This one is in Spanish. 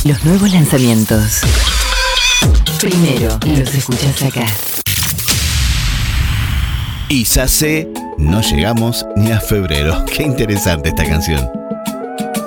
Los nuevos lanzamientos. Primero los escuchás acá. Y Sace, no llegamos ni a febrero. Qué interesante esta canción.